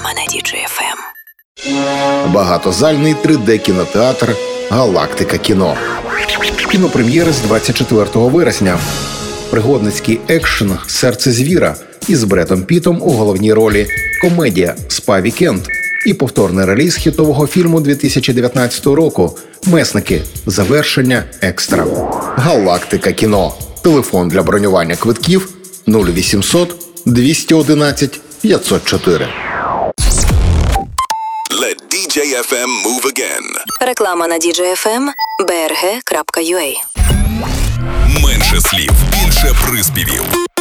Реклама на Діджей ФМ. Багатозальний 3D-кінотеатр «Галактика кіно». Кінопрем'єри з 24 вересня. Пригодницький екшн «Серце звіра» із Бредом Піттом у головній ролі, комедія «Спа-вікенд» і повторний реліз хітового фільму 2019 року «Месники. Завершення екстра». «Галактика кіно». Телефон для бронювання квитків 0800 211 504. Let DJ FM move again. Реклама на Діджей ФМ. brg.ua. Менше слів, більше приспівів.